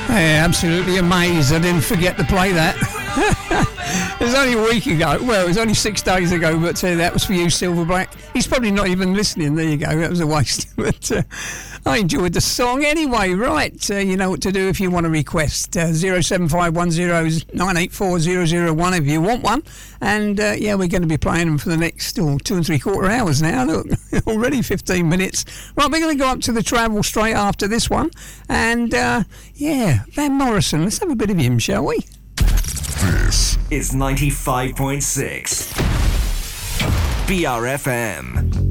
Yeah, absolutely amazed I didn't forget to play that. It was only a week ago. Well, it was only 6 days ago, but that was for you, Silverblack. He's probably not even listening. There you go. That was a waste. But I enjoyed the song anyway. Right, you know what to do if you want to request. 07510984001 if you want one. And yeah, we're going to be playing them for the next 2 and 3/4 hours now. Look, already 15 minutes. Right, we're going to go up to the travel straight after this one. And yeah, Van Morrison. Let's have a bit of him, shall we? This is 95.6 BRFM.